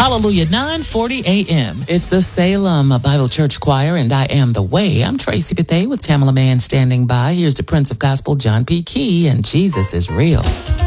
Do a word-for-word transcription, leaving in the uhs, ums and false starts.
Hallelujah, nine forty a.m. It's the Salem Bible Church Choir, and I am the way. I'm Tracy Bethea with Tamala Mann standing by. Here's the Prince of Gospel, John P. Key, and Jesus is real.